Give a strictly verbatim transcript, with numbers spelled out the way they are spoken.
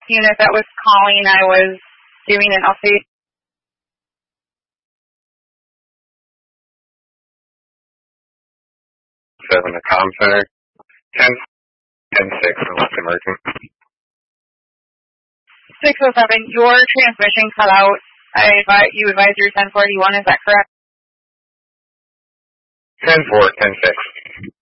unit that was calling. I was doing an update. Seven to comm center. Ten, ten six, unless emergent. Six oh seven. Your transmission cut out. I advise you advise your ten forty one. Is that correct? Ten four, ten six.